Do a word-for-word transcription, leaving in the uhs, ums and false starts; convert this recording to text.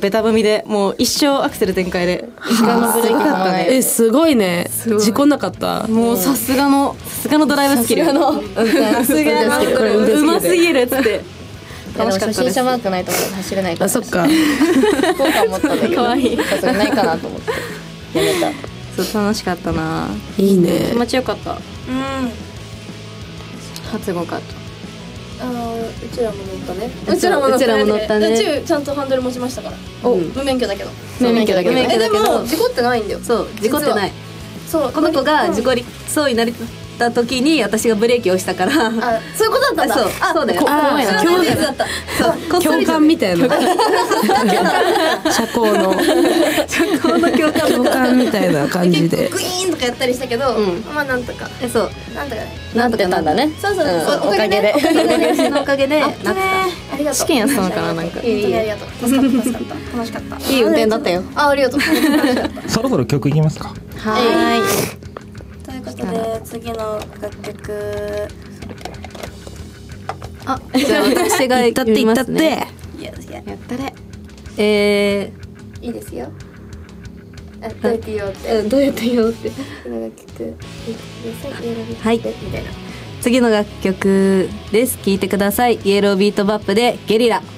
ベタ踏みでもう一生アクセル全開で時間のブレーキがない。 えすごいね。事故なかった？ もうさすがのさすがのドライブスキル、さすがのうますぎるっつって楽しかったです。 初心者マークないと走れないから。 あそっか。 効果思ったんだけどかわいいさすがにないかなと思ってやめた。 そう楽しかったな。 いいね。 気持ちよかった。 うん。 初ゴーカート。 あーうちらも乗ったね。 うちらも乗ったねうちらも乗ったね。うちちゃんとハンドル持ちましたから。お無免許だけど。 無免許だけどえでも事故ってないんだよ。 そう事故ってない。 そうこの子が事故りそうになった時に私がブレーキを押したから。 あそういうことだったんだ。 そうそうだよ。 あ怖いな。 共だった。 共感みたいな。車高の車高の共感共感みたいな感じで。 グイーンとかやったりしたけど、まあなんとか。 えそうなんとかね。 なんとかなんだね。 そうそうそう。 おかげで。 私のおかげでなった。 ありがとう。 試験やってたのかななんか。 本当にありがとう。助かった助かった。楽しかった。 いい運転だったよ。 あありがとう。 そろそろ曲いきますか。 はということで次の楽曲。 あじゃあ私が歌って歌って。 いやいややったれ。えいいですよ。あどうやって言おうって。 ーどうやって言おうって。 次の楽曲。 はいみたいな。 次の楽曲です。聴いてください。イエロービートバップでゲリラ。